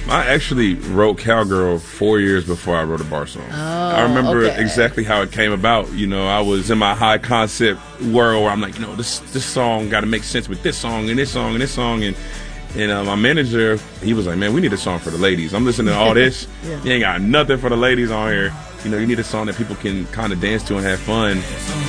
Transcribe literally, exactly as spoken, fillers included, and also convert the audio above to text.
I actually wrote Cowgirl four years before I wrote a bar song. Oh, I remember okay. exactly how it came about. You know, I was in my high concept world where I'm like, you know, this this song got to make sense with this song and this song and this song. And and uh, my manager, he was like, man, we need a song for the ladies. I'm listening to all this. Yeah. You ain't got nothing for the ladies on here. You know, you need a song that people can kind of dance to and have fun.